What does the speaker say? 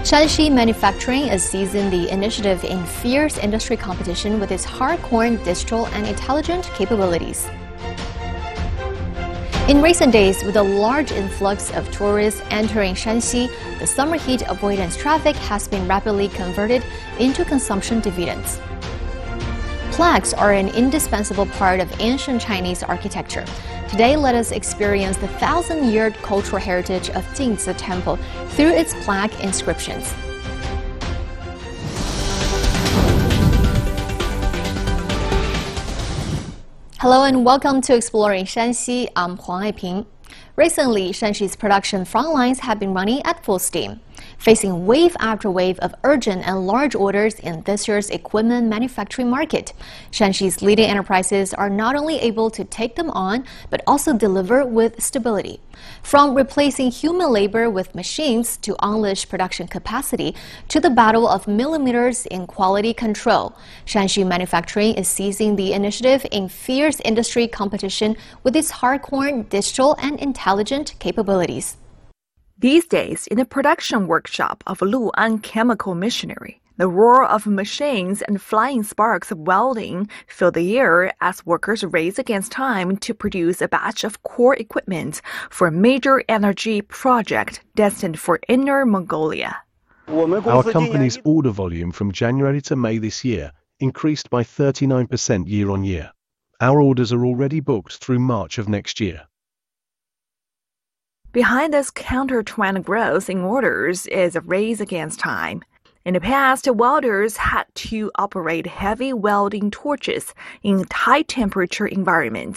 Shanxi Manufacturing is seizing the initiative in fierce industry competition with its hardcore digital and intelligent capabilities. In recent days, with a large influx of tourists entering Shanxi, the summer heat avoidance traffic has been rapidly converted into consumption dividends. Plaques are an indispensable part of ancient Chinese architecture. Today, let us experience the 1,000-year cultural heritage of Jingzi Temple through its plaque inscriptions. Hello and welcome to Exploring Shanxi. I'm Huang Aiping. Recently, Shanxi's production front lines have been running at full steam. Facing wave after wave of urgent and large orders in this year's equipment manufacturing market, Shanxi's leading enterprises are not only able to take them on, but also deliver with stability. From replacing human labor with machines to unleash production capacity to the battle of millimeters in quality control, Shanxi Manufacturing is seizing the initiative in fierce industry competition with its hardcore digital and intelligent capabilities. These days, in the production workshop of Lu'an Chemical Machinery, the roar of machines and flying sparks of welding fill the air as workers race against time to produce a batch of core equipment for a major energy project destined for Inner Mongolia. Our company's order volume from January to May this year increased by 39% year-on-year. Our orders are already booked through March of next year. Behind this counter-trend growth in orders is a race against time. In the past, welders had to operate heavy welding torches in high-temperature environments.